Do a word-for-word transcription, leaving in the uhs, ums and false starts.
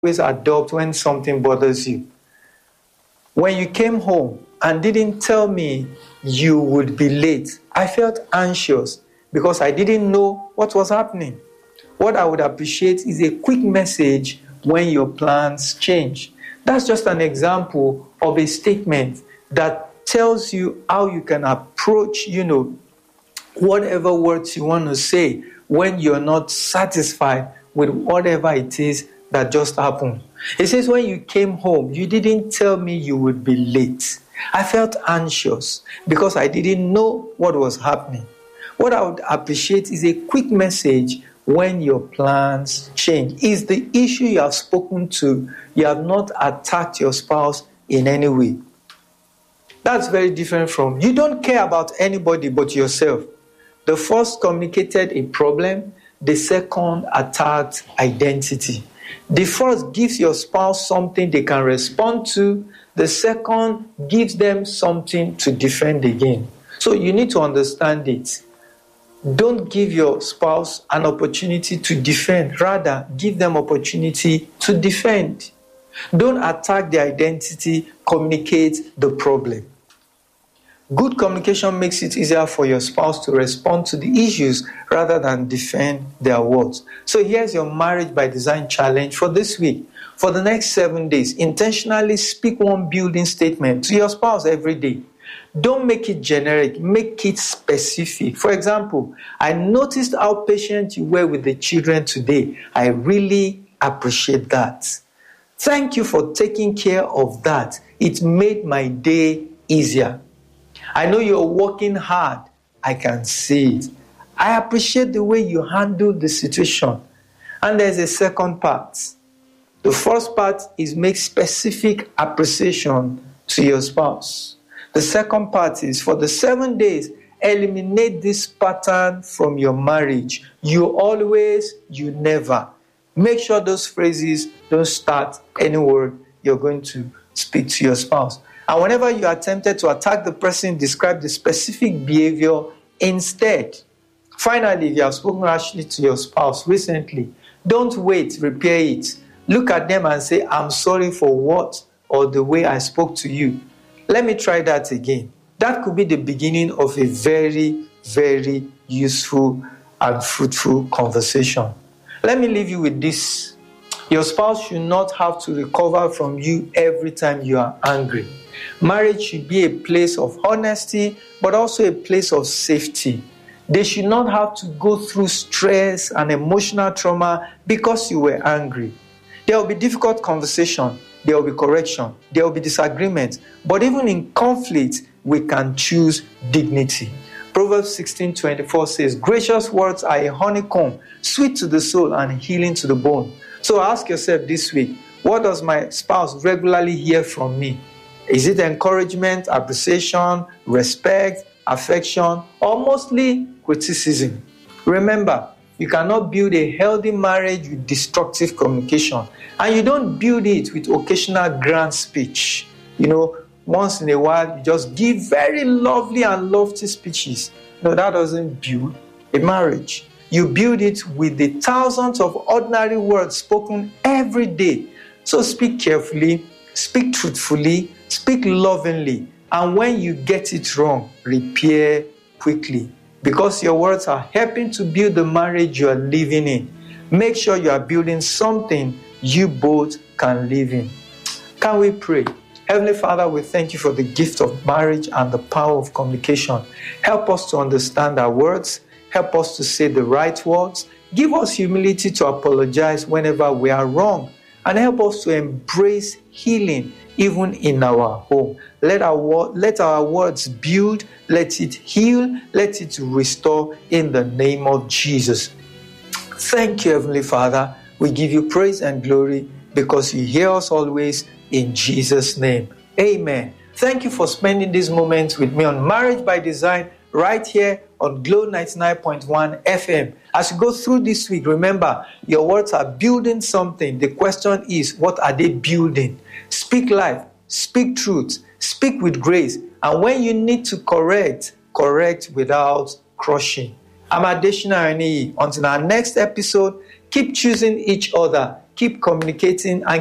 always adopt when something bothers you. When you came home and didn't tell me you would be late, I felt anxious because I didn't know what was happening. What I would appreciate is a quick message when your plans change. That's just an example of a statement that tells you how you can approach, you know, whatever words you want to say when you're not satisfied with whatever it is that just happened. It says, when you came home, you didn't tell me you would be late. I felt anxious because I didn't know what was happening. What I would appreciate is a quick message when your plans change. Is the issue you have spoken to, you have not attacked your spouse in any way. That's very different from, you don't care about anybody but yourself. The first communicated a problem, the second attacked identity. The first gives your spouse something they can respond to. The second gives them something to defend again. So you need to understand it. Don't give your spouse an opportunity to defend. Rather, give them opportunity to defend. Don't attack the identity. Communicate the problem. Good communication makes it easier for your spouse to respond to the issues rather than defend their words. So here's your Marriage by Design challenge for this week. For the next seven days, intentionally speak one building statement to your spouse every day. Don't make it generic, make it specific. For example, I noticed how patient you were with the children today. I really appreciate that. Thank you for taking care of that. It made my day easier. I know you're working hard. I can see it. I appreciate the way you handled the situation. And there's a second part. The first part is make specific appreciation to your spouse. The second part is, for the seven days, eliminate this pattern from your marriage. You always, you never. Make sure those phrases don't start anywhere you're going to speak to your spouse. And whenever you are tempted to attack the person, describe the specific behavior instead. Finally, if you have spoken rashly to your spouse recently, don't wait, repair it. Look at them and say, I'm sorry for what or the way I spoke to you. Let me try that again. That could be the beginning of a very, very useful and fruitful conversation. Let me leave you with this. Your spouse should not have to recover from you every time you are angry. Marriage should be a place of honesty, but also a place of safety. They should not have to go through stress and emotional trauma because you were angry. There will be difficult conversation. There will be correction. There will be disagreement. But even in conflict, we can choose dignity. Proverbs sixteen twenty-four says, gracious words are a honeycomb, sweet to the soul and healing to the bone. So ask yourself this week, what does my spouse regularly hear from me? Is it encouragement, appreciation, respect, affection, or mostly criticism? Remember, you cannot build a healthy marriage with destructive communication. And you don't build it with occasional grand speech. You know, once in a while, you just give very lovely and lofty speeches. No, that doesn't build a marriage. You build it with the thousands of ordinary words spoken every day. So speak carefully, speak truthfully, speak lovingly. And when you get it wrong, repair quickly. Because your words are helping to build the marriage you are living in. Make sure you are building something you both can live in. Can we pray? Heavenly Father, we thank you for the gift of marriage and the power of communication. Help us to understand our words. Help us to say the right words. Give us humility to apologize whenever we are wrong. And help us to embrace healing even in our home. Let our, let our words build, let it heal, let it restore in the name of Jesus. Thank you, Heavenly Father. We give you praise and glory because you hear us always in Jesus' name. Amen. Thank you for spending this moment with me on Marriage by Design right here on Glow ninety-nine point one F M. As you go through this week, remember, your words are building something. The question is, what are they building? Speak life, speak truth, speak with grace. And when you need to correct, correct without crushing. I'm Adeshina Aniyi. Until our next episode, keep choosing each other. Keep keep communicating and